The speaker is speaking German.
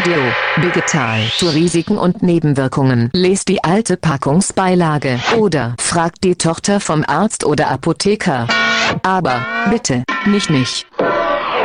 Video, Vegetal, zu Risiken und Nebenwirkungen. Lest die alte Packungsbeilage oder fragt die Tochter vom Arzt oder Apotheker. Aber, bitte, nicht mich.